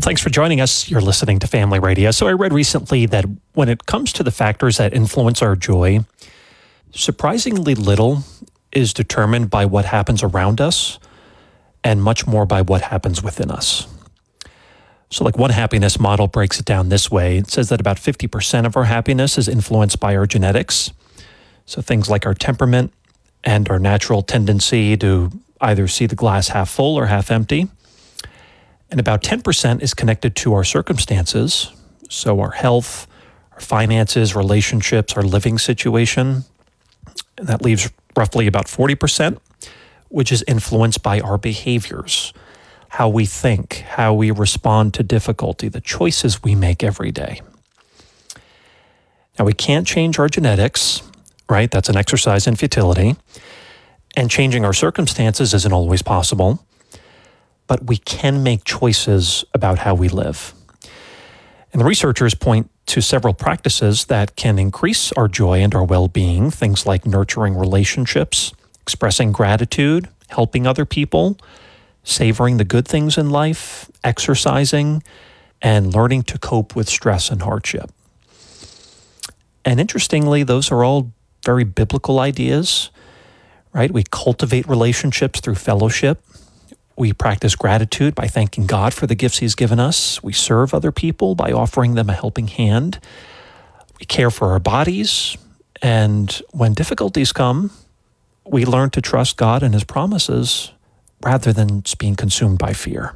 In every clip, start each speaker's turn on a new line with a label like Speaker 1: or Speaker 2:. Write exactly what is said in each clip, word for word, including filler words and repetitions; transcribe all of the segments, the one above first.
Speaker 1: Thanks for joining us. You're listening to Family Radio. So I read recently that when it comes to the factors that influence our joy, surprisingly little is determined by what happens around us and much more by what happens within us. So like one happiness model breaks it down this way. It says that about fifty percent of our happiness is influenced by our genetics. So things like our temperament and our natural tendency to either see the glass half full or half empty. And about ten percent is connected to our circumstances, so our health, our finances, relationships, our living situation. And that leaves roughly about forty percent, which is influenced by our behaviors, how we think, how we respond to difficulty, the choices we make every day. Now, we can't change our genetics, right? That's an exercise in futility. And changing our circumstances isn't always possible. But we can make choices about how we live. And the researchers point to several practices that can increase our joy and our well-being, things like nurturing relationships, expressing gratitude, helping other people, savoring the good things in life, exercising, and learning to cope with stress and hardship. And interestingly, those are all very biblical ideas, right? We cultivate relationships through fellowship. We practice gratitude by thanking God for the gifts He's given us. We serve other people by offering them a helping hand. We care for our bodies. And when difficulties come, we learn to trust God and His promises rather than just being consumed by fear.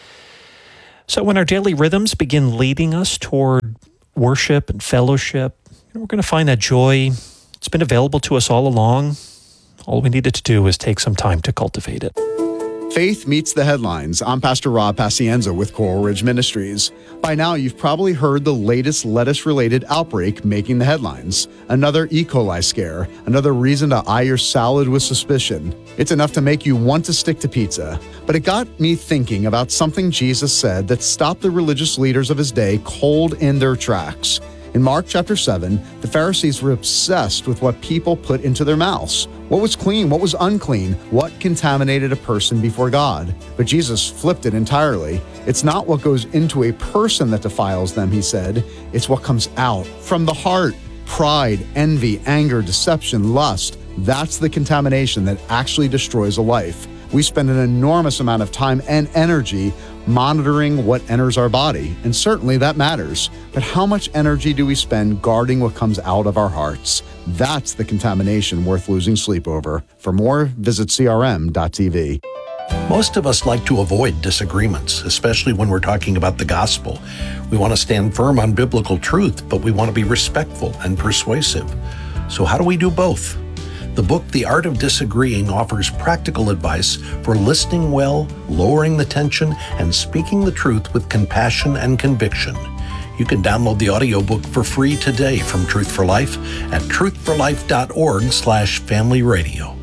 Speaker 1: So when our daily rhythms begin leading us toward worship and fellowship, we're going to find that joy, it's been available to us all along. All we needed to do is take some time to cultivate it.
Speaker 2: Faith Meets the Headlines. I'm Pastor Rob Pacienza with Coral Ridge Ministries. By now, you've probably heard the latest lettuce-related outbreak making the headlines. Another E. coli scare, another reason to eye your salad with suspicion. It's enough to make you want to stick to pizza. But it got me thinking about something Jesus said that stopped the religious leaders of His day cold in their tracks. In Mark chapter seven, the Pharisees were obsessed with what people put into their mouths. What was clean? What was unclean? What contaminated a person before God? But Jesus flipped it entirely. It's not what goes into a person that defiles them, He said. It's what comes out from the heart. Pride, envy, anger, deception, lust. That's the contamination that actually destroys a life. We spend an enormous amount of time and energy monitoring what enters our body, and certainly that matters. But how much energy do we spend guarding what comes out of our hearts? That's the contamination worth losing sleep over. For more, visit C R M dot T V.
Speaker 3: Most of us like to avoid disagreements, especially when we're talking about the gospel. We want to stand firm on biblical truth, but we want to be respectful and persuasive. So how do we do both? The book, The Art of Disagreeing, offers practical advice for listening well, lowering the tension, and speaking the truth with compassion and conviction. You can download the audiobook for free today from Truth for Life at truth for life dot org slash family radio.